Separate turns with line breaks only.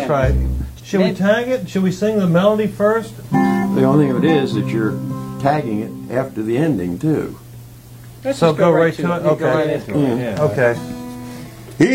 That's right. Should we tag it? Should we sing the melody first?
The only thing of it is that you're tagging it after the ending too.
So go right to it?
Go right
Okay.
into it.
Yeah.
Okay.